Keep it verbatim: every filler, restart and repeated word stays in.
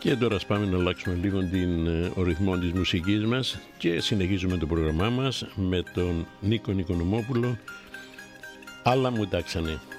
Και τώρα πάμε να αλλάξουμε λίγο την, ο ρυθμό της μουσικής μας και συνεχίζουμε το πρόγραμμά μας με τον Νίκο Νικονομόπουλο. Άλλα μου τάξανε.